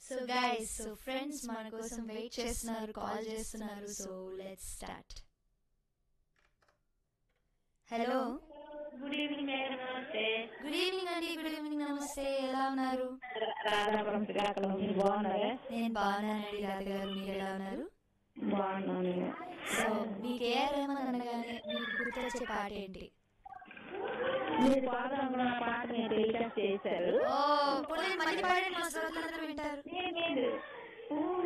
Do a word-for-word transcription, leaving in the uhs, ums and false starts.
So guys so friends మన కోసం wait చేస్తున్నారు, కాల్ చేస్తున్నారు. So let's start. Hello, good evening madam. నమస్తే. గుడ్ ఈవినింగ్ అండి. గుడ్ ఈవినింగ్, నమస్తే. ఎలా ఉన్నారు? రాధాపురం శ్రీకాకుళం. మీరు బాగున్నారా? నేను బాగున్నానండి రాధ గారు, మీరు ఎలా ఉన్నారు? బాగున్నాను. సో మీకు ఏ రెహమాన్ అనగానే మీకు గుర్తొచ్చే పాట ఏంటి? మీరు పాడుతున్న పాట మీరు టెలికాస్ట్ చేశారు. ఓ పోనీ మళ్ళీ పాడండి, మా శ్రోతలందరూ వింటారు. లేదు